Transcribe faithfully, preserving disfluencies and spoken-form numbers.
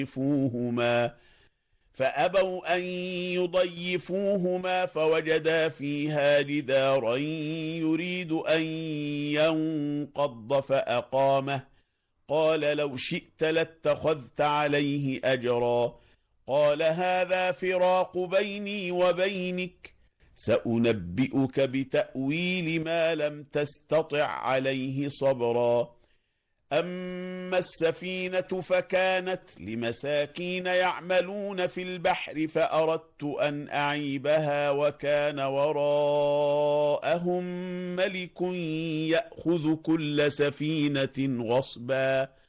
يضيفوهما فأبوا أن يضيفوهما فوجدا فيها جدارا يريد أن ينقض فأقامه قال لو شئت لاتخذت عليه أجرا قال هذا فراق بيني وبينك سأنبئك بتأويل ما لم تستطع عليه صبرا أما السفينة فكانت لمساكين يعملون في البحر فأردت أن أعيبها وكان وراءهم ملك يأخذ كل سفينة غصبا